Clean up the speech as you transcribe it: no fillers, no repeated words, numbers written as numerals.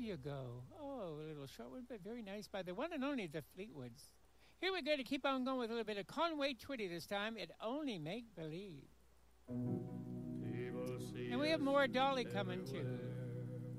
you go. Oh, a little short one, but very nice by the one and only the Fleetwoods. Here we're going to keep on going with a little bit of Conway Twitty this time. It only make believe. And we have more Dolly coming too.